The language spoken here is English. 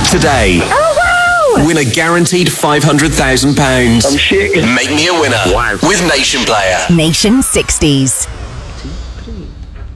today. Oh, wow! Win a guaranteed £500,000. I'm shaking. Make me a winner. Wow. With Nation Player. Nation 60s.